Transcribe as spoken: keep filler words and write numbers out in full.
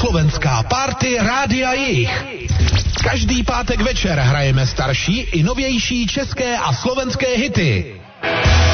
československá party Rádia Jich. Každý pátek večer hrajeme starší i novější české a slovenské hity.